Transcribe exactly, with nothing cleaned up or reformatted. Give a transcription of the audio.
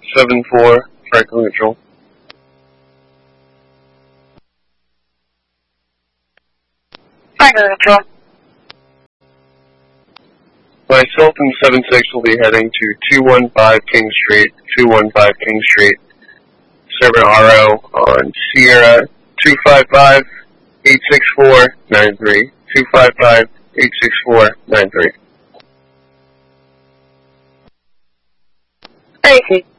seven four, Franklin Control. Franklin Control. Myself and seven six will be heading to two one five King Street, two one five King Street, server R O on Sierra two five five, eight six four, nine three, two five five, eight six four, nine three. Crazy.